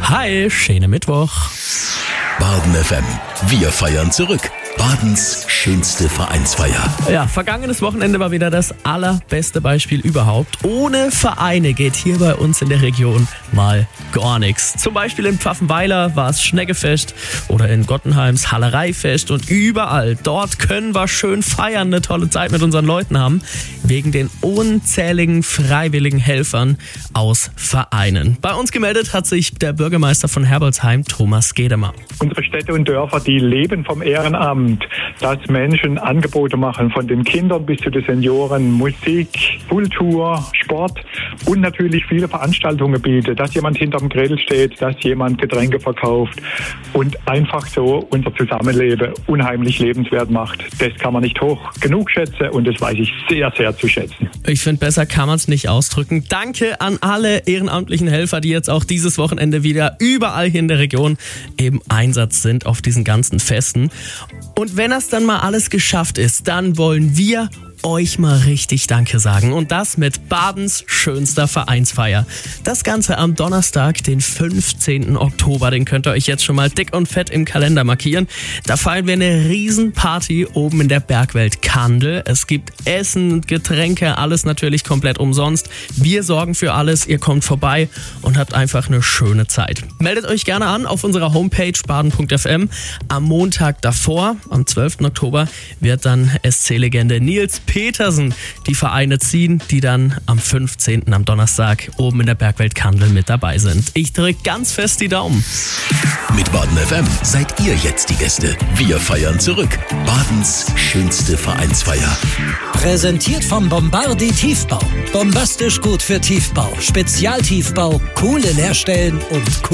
Hi, schönen Mittwoch. Baden FM. Wir feiern zurück. Badens schönste Vereinsfeier. Ja, vergangenes Wochenende war wieder das allerbeste Beispiel überhaupt. Ohne Vereine geht hier bei uns in der Region mal gar nichts. Zum Beispiel in Pfaffenweiler war es Schneggefest oder in Gottenheims Hallereifest und überall dort können wir schön feiern, eine tolle Zeit mit unseren Leuten haben, wegen den unzähligen freiwilligen Helfern aus Vereinen. Bei uns gemeldet hat sich der Bürgermeister von Herbolzheim, Thomas Gedemer. Unsere Städte und Dörfer, die leben vom Ehrenamt, dass Menschen Angebote machen, von den Kindern bis zu den Senioren, Musik, Kultur, Sport und natürlich viele Veranstaltungen bietet, dass jemand hinterm Grill steht, dass jemand Getränke verkauft und einfach so unser Zusammenleben unheimlich lebenswert macht. Das kann man nicht hoch genug schätzen und das weiß ich sehr, sehr zu schätzen. Ich finde, besser kann man es nicht ausdrücken. Danke an alle ehrenamtlichen Helfer, die jetzt auch dieses Wochenende wieder überall hier in der Region im Einsatz sind auf diesen ganzen Festen. Und wenn das dann mal alles geschafft ist, dann wollen wir euch mal richtig Danke sagen. Und das mit Badens schönster Vereinsfeier. Das Ganze am Donnerstag, den 15. Oktober. Den könnt ihr euch jetzt schon mal dick und fett im Kalender markieren. Da feiern wir eine Riesenparty oben in der Bergwelt Kandel. Es gibt Essen und Getränke, alles natürlich komplett umsonst. Wir sorgen für alles. Ihr kommt vorbei und habt einfach eine schöne Zeit. Meldet euch gerne an auf unserer Homepage baden.fm. Am Montag davor, am 12. Oktober, wird dann SC-Legende Nils Petersen die Vereine ziehen, die dann am 15. am Donnerstag oben in der Bergwelt Kandel mit dabei sind. Ich drücke ganz fest die Daumen. Mit Baden FM seid ihr jetzt die Gäste. Wir feiern zurück. Badens schönste Vereinsfeier. Präsentiert vom Bombardi Tiefbau. Bombastisch gut für Tiefbau. Spezialtiefbau, coole Leerstellen und